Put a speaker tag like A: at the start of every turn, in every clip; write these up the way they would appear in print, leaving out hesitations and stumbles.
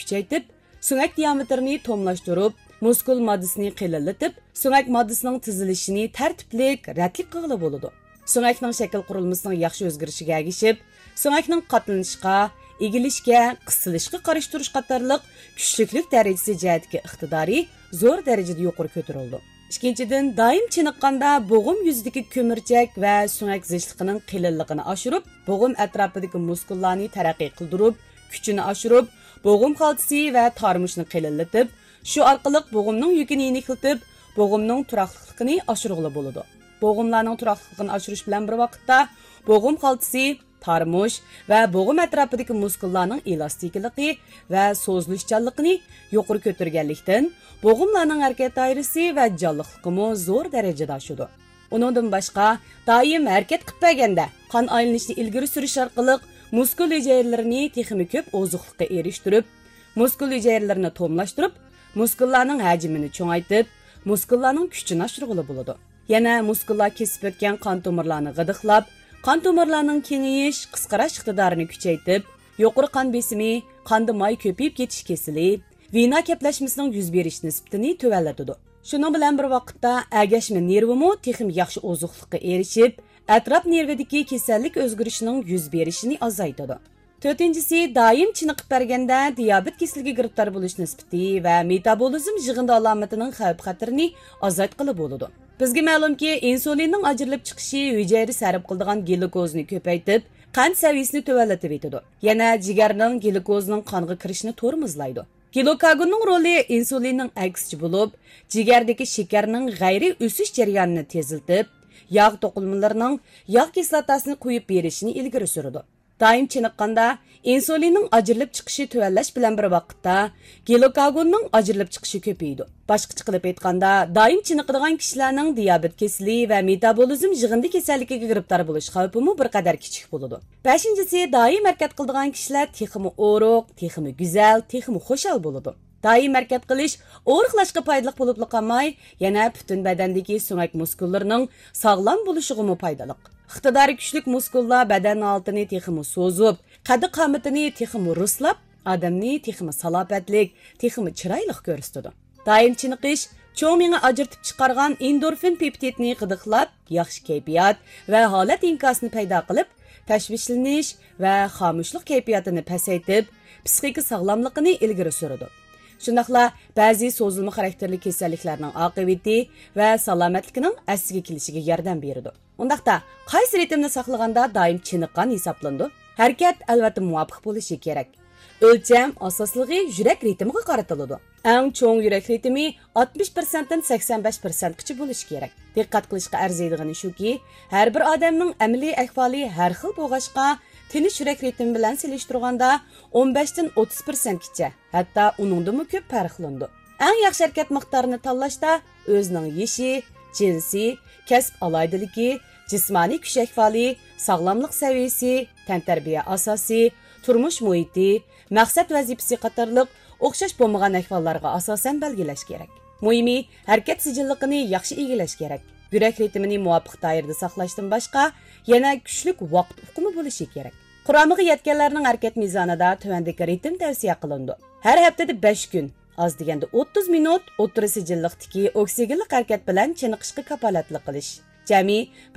A: kuchaytib, so'ngak diametrini tomlashtirib, muskul moddasini qilinlatib, so'ngak moddasining tizilishini tartiblik, ratlik qilib bo'ladi. So'ngakning shakl qurilmasining yaxshi o'zgarishiga ergishib, so'ngakning qatlanishga, egilishga, qisilishga qarshi turish qatorliq kuchliklik darajasi jihatga iqtidori zo'r darajada yuqori ko'tarildi. Ikkinchidan, doim chiniqqanda bo'g'im yuzidagi ko'mirchak va so'ngak zishligining qilinligini oshirib, bo'g'im atrofidagi muskullarni taraqqiy qildirib, kuchini oshirib, bo'g'im xaltasi va tarmushni qilinlatib, shu orqali bo'g'imning yukini yengillatib, bo'g'imning turaqliligini oshirg'ili bo'ladi. Bo'g'imlarning turaqliligini oshirish bilan bir vaqtda bo'g'im xaltasi, tarmush va bo'g'im atrofidagi muskullarning elastikiligi va so'zilishchanligini yuqori ko'targanlikdan bo'g'imlarning harakat doirasi va jonliqligi zo'r darajada oshadi. Uningdan boshqa, doim harakat qilib berganda qon aylanishini ilgari surish orqali muskul hujayralarni texnik ko'p oziqlikka erishtirib, muskul hujayralarni tomlashtirib, muskullarning hajmini cho'ngaytib, muskullarning kuchini oshirg'ili bo'ladi. Yana muskullar kesib o'tgan qon tomirlarni g'idiqlab, qon tomirlarning kengayish, qisqarash iqtidorini kuchaytib, yuqori qon besimi, qonda may ko'payib ketish kesili, vena kaplashmasining yuz berish nisbatini tuvallatadi. Shuning bilan bir vaqtda agashma nervimi texnik yaxshi oziqlikka erishib, atrof nervidagi kasallik o'zgarishining yuz berishini azaytadi. To'rtinchisi, doim chiniqib berganda diabet kasaliga giribtor bo'lish nisbati va metabolizm yig'indi alomatining xavf-xatarini azaytqili bo'ladi. Bizga ma'lumki, insulinning ajrilib chiqishi hujayra sarf qiladigan glukozni ko'paytib, qand saviyasini tuvallatib etadi. Yana jigarning glukozning qonga kirishini tormozlaydi. Glukagonning roli insulinning aksichi bo'lib, jigardagi shakarning g'ayri o'sish jarayonini teziltib, yog' to'qilmalarining yog' kislotasini qo'yib berishini ilgari suradi. Doim chiniqqanda insulinning ajrilib chiqishi tuvallash bilan bir vaqtda glukagonning ajrilib chiqishi ko'paydi. Boshqacha qilib aytganda, doim chiniqadigan kishilarning diabet kasali va metabolizm yig'indi kasalligiga giribtor bo'lish xavfi bir qadar kichik bo'ladi. 5-si, doim harakat qiladigan kishilar texmi o'roq, texmi go'zal, texmi xushal bo'ladi. Doim harakat qilish o'riqlashga foydali bo'lib qolmay, yana butun badandagi so'ngak muskullarining sog'lom bo'lishiga foydali. Iqtidori kuchli muskullar badan altini texmi so'zib, qaddi qomatini texmi ruslab, odamni texmi salobatlik, texmi chiroyli ko'rsatadi. Doim chiniqish cho'ng miya ajratib chiqargan endorfin peptidni qidiqlab, yaxshi kayfiyat va holat inkosini paydo qilib, tashvishlanish va xomushlik kayfiyatini pasaytib, psixik sog'lomligini ilgari suradi. Shundaqla ba'zi so'zilma xarakterli kasalliklarning oqibati va salomatligining asliga kelishiga yordam beradi. Undaqda qaysi ritmni saqlaganda doim chiniqqan hisoblandi? Harakat albatta muvofiq bo'lishi kerak. O'lcham asosligi yurak ritmiga qaratiladi. Eng cho'ng yurak ritmi 60% dan 85% gacha bo'lishi kerak. Diqqat qilishga arziydigani shuki, har bir odamning amaliy ahvoli har xil bo'lg'ashqa, tinish yurak ritmi bilan selishtirganda 15 dan 30% gacha, hatto uningdan ko'p farqlandi. Eng yaxshi harakat miqdorini tanlashda o'zining yeshi, jinsi, kasb alaydiligi, jismoniy kuch ahvoli, sog'lomlik saviyasi, tantarbiya asosi, turmush muhiti, maqsad vazifasi qatorliq o'xshash bo'lmagan ahvollarga asosan belgilash kerak. Muhimi, harakat sijilligini yaxshi egallash kerak. Yurak ritmini muvofiq doirada saqlashdan boshqa, yana kuchli vaqt uqumi bo'lishi kerak. Quramiga yetganlarning harakat mezonida tuvandagi ritm tavsiya qilindi. Har haftada 5 kun, oz deganda 30 minut o'tira sijillikdagi oksigenlik harakat bilan chiniqishga kafolatlik qilish. Jami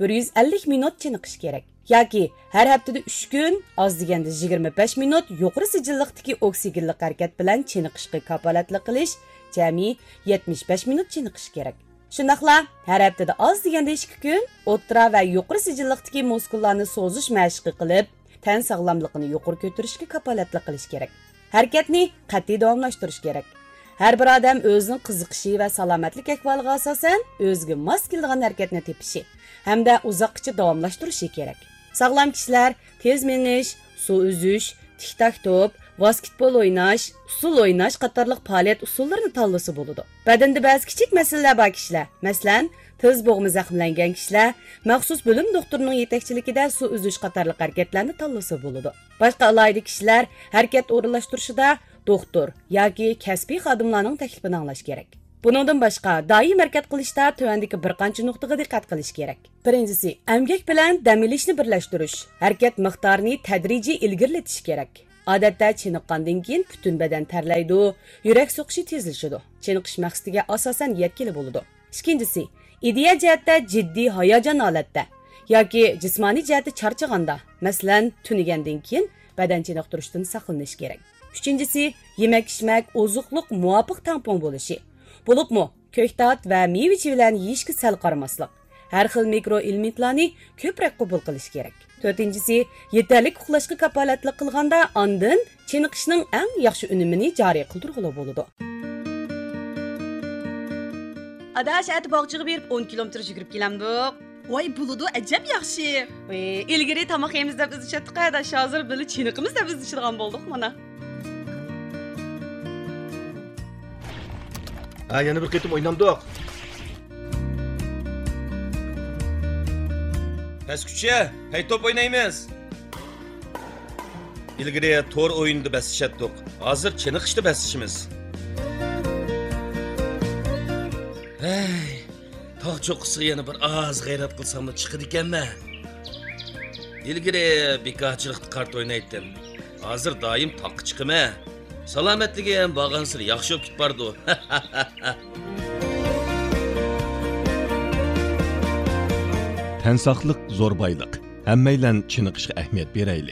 A: 150 minut chiniqish kerak. Yoki har haftada 3 kun, oz deganda 25 minut yuqori sijillikdagi oksigenlik harakat bilan chiniqishga kafolatlik qilish, jami 75 minut chiniqish kerak. Shundaqla har haftada oz deganda 2 kun o'tira va yuqori sijillikdagi muskullarni so'zish mashqi qilib, tan sog'lomligini yuqori ko'tarishga kafolatlik qilish kerak. Harakatni qat'iy davomlashtirish kerak. Har bir odam o'zining qiziqishi va salomatlik ahvoliga asosan o'ziga mos keladigan harakatni tepishi hamda uzoqcha davomlashtirishi kerak. Sog'lom kishilar tez menish, suv uzish, tik-tak to'p, basketbol o'ynash, usul o'ynash qatorliq faoliyat usullarini tanlasa bo'ladi. Badanda ba'zi kichik masalalar bor kishilar, masalan, tiz bo'g'mi zaxmlangan kishilar maxsus bo'lim doktorining yetakchiligida suv uzish qatorliq harakatlarni tanlasa bo'ladi. Boshqa alohida kishilar harakat o'rinlashtirishida doktor yoki kasbiy xodimlarning taklifini anglash kerak. Buningdan boshqa, doim harakat qilishda tuvandagi bir qancha nuqtaga diqqat qilish kerak. Birinchisi, emgak bilan dam olishni birlashtirish. Harakat miqdorini tadrijiy ilgarilatish kerak. Odatda chiniqqandan keyin butun badan terlaydi, yurak so'qishi tezlashadi. Chiniqish maqsadiga asosan yetkili bo'ladi. Ikkinchisi, ideya jihatda jiddiy hayajon holatda yoki jismoniy jihatda charchaganda, masalan, tunigandan keyin badan chiniqtirishdan saqlanish kerak. Uchinchisi, yemak-ichmak, oziqliq muvofiq tampon bo'lishi. Bo'libmi, ko'ktat va meva-chevalarni yeyishga sal qaramaslik. Har xil mikroelementlarni ko'proq qabul qilish kerak. To'rtinchisi, yetarli uxlashga kafolatlik qilganda ondan chiniqishning eng yaxshi unumini joriy qildirg'ili bo'ladi. Adash ati bog'chiga berib 10 kilometr yugurib kelamdik.
B: Voy buludu ajab yaxshi.
A: Ilgari tomoq yeymiz deb biz chatdik, adash hozir bili chiniqimiz deb biz ichadigan bo'ldik mana.
C: Yana bir qitim o'ynamdik. Pesküçe, hey top oynaymiz. İlgiri tor oyunda besişettik. Hazır çeniqishda besishimiz. Hey, tog' cho'qqisiga yana bir oz g'ayrat qilsam chiqadi ekanmi? İlgiri bekorchilikda kart o'ynaydim. Hozir doim toqqa chiqaman. Salomatligi ham borgansir yaxshi bo'lib ketbardi.
D: Tən saqlıq zor baylıq. Həmməylə çiniqishga ahamiyat berayli.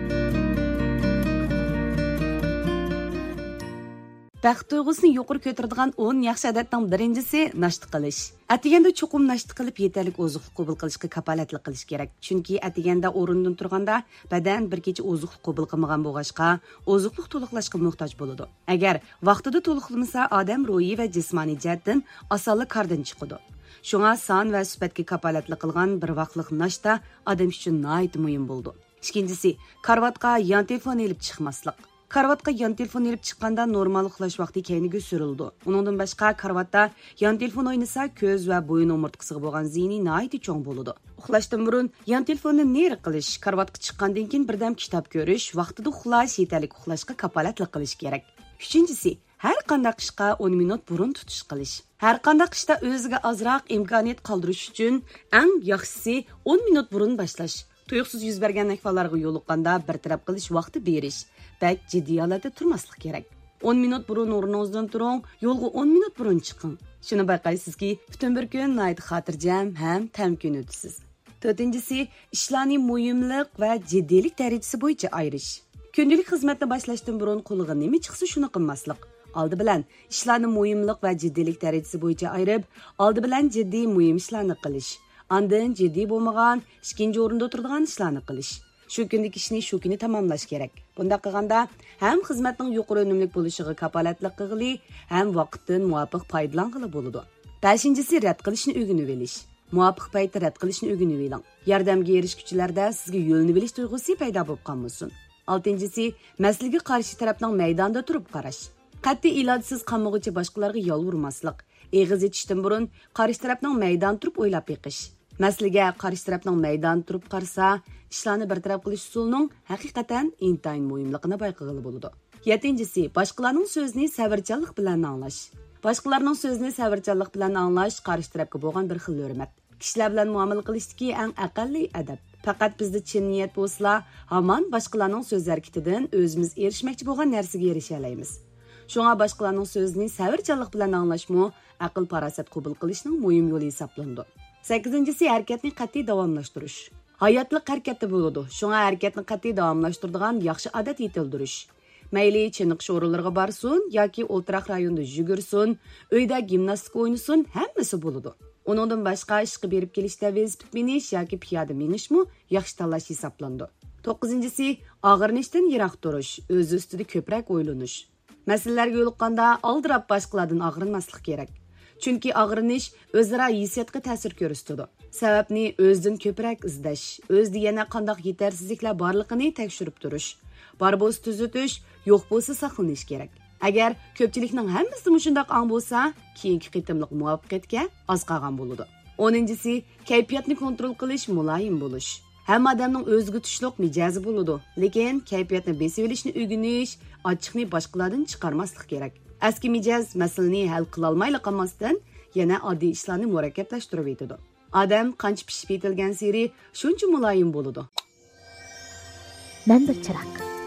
A: Baxt tuyg'usini yuqori ko'taradigan 10 yaxshi odatning birinchisi nashta qilish. Atiganda cho'qim nashta qilib yetarlik oziqlik qabul qilishga kafolatlik qilish kerak. Chunki atiganda o'rindan turganda badan bir kecha oziqlik qabul qilmagan bo'lg'achqa, oziqlik to'liqlashga muhtoj bo'ladi. Agar vaqtida to'liqlamasa, odam ruhiy va jismoniy jihatdan osonlik qardan chiqadi. Shunga son va sifatga kafolatlik qilgan bir vaqtlik nashta odam uchun nihoyat muhim bo'ldi. Ikkinchisi, karvatga yon telefon olib chiqmaslik. Karvatga yon telefon olib chiqqanda normal uxlash vaqti keyniga surildi. Uningdan boshqa karvatda yon telefon o'ynasa, ko'z va bo'yin o'mirtqisiga bo'lgan ziyni nihoyat cho'ng bo'ladi. Uxlashdan burun yon telefonni neri qilish, karvatga chiqqandan keyin birdam kitob ko'rish, vaqtida uxlash, yetarli uxlashga kafolatlik qilish kerak. Uchinchisi, har qanday qishqa 10 minut burun tutish qilish. Har qanday qishda o'ziga ozroq imkoniyat qoldirish uchun eng yaxshisi 10 minut burun boshlash. Tuyuqsiz yuz bergan ahvollarga yo'liqqanda bir taraf qilish vaqti berish. Bak jiddiy holatda turmaslik kerak. 10 minut burun o'rningizdan turing, yo'lga 10 minut burun chiqing. Shuni bayqaysizki, butun bir kun nihoyat xotirjam ham tamkin o'tasiz. To'rtinchisi, ishlarning muhimlik va jiddiylik darajasi bo'yicha ayirish. Kundalik xizmatni boshlashdan burun qo'liga nima chiqsa shuni qilmaslik. Oldi bilan ishlarni muhimlik va jiddiylik darajasi bo'yicha ayirib, oldi bilan jiddiy muhim ishlarni qilish. Ondan jiddiy bo'lmagan, ikkinchi o'rinda turadigan ishlarni qilish. Shu kundagi ishni shu kuni tamomlash kerak. Bunda qilganda ham xizmatning yuqori unumli bo'lishiga kafolatlik qilg'ili, ham vaqtdan muvofiq foydalanqili bo'ladi. 5-si rad qilishni o'rganib olish. Muvofiq paytda rad qilishni o'rganib oling. Yordamga erishuvchilarda sizga yo'lni bilish tuyg'usi paydo bo'lib qolmasin. 6-si masalaga qarshi tarafning maydonda turib qarash. Qat'iy ilojsiz qamog'icha boshqalarga yolvurmaslik. Eg'iz etishdan burun qarshi tarafning maydon turib o'ylab beqish. Masalaga qarshi tarafning maydon turib qarsa, ishlarni bir taraf qilish usulining haqiqatan intayin muhimligini bayqag'ili bo'ladi. 7-si boshqalarning so'zini sabrchanlik bilan anglash. Boshqalarning so'zini sabrchanlik bilan anglash qarshi tarafga bo'lgan bir xil hurmat. Kishilar bilan muomala qilishdagi eng aqalliy adab. Faqat bizda chin niyat bo'lsa, hamon boshqalarning so'z harakatidan o'zimiz erishmoqchi bo'lgan narsaga erisha olamiz. Shunga boshqalarning so'zini sabrchanlik bilan anglashmi, aql farosat qabul qilishning muhim yo'li hisoblanadi. 8-si harakatni qat'iy davomlashtirish. Hayotlik harakatda bo'ladi. Shunga harakatni qat'iy davomlashtiradigan yaxshi odat yetildirish. Mayli chiniqish o'rinlariga borsin yoki o'ltiraq rayonda yugursin, uyda gimnastika o'ynasin, hammasi bo'ladi. Uningdan boshqa ishga berib kelishda velosiped minish yoki piyoda minishmi yaxshi tanlash hisoblanadi. 9-si og'irnishdan yiroq turish, o'z ustida ko'proq o'ylanish. Masalalarga yo'liqqanda aldirab boshqalardan og'rinmaslik kerak. Chunki og'rinish o'zaro hissiyotga ta'sir ko'rsatadi. Sababni o'zdan ko'proq izlash, o'zda yana qanday yetarsizliklar borligini tekshirib turish, bor bo'lsa tuzatish, yo'q bo'lsa saqlanish kerak. Agar ko'pchilikning hammasi shunday ang bo'lsa, keyingi qitimliq muvaffaqiyatga oz qolgan bo'ladi. 10-si kayfiyatni kontrol qilish, muloyim bo'lish. Hamma odamning o'ziga tushliq mijozi bo'ladi, lekin kayfiyatni besib olishni o'rganish, ochiqni boshqalardan chiqarmaslik kerak. Eski mijoz masalani hal qila olmayli qolmasdan, yana oddiy ishlarni murakkablashtirib etadi. Odam qancha pishib yetilgan sari shuncha muloyim bo'ladi.
E: Men bir chiroq.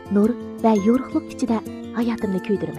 E: nur va yorug'lik ichida hayotimni kuydiraman.